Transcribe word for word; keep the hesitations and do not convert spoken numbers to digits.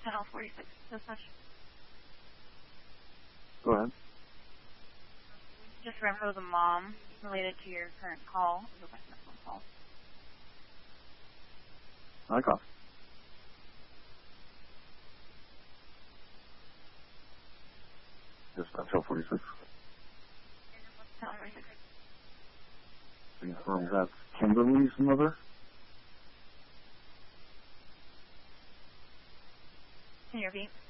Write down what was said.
Channel forty-six, dispatch. Go ahead. Just remember the mom related to your current call. It was like a phone call. I copy. Dispatch L forty-six. Channel forty-six. Confirm that's Kimberly's mother? Can you repeat?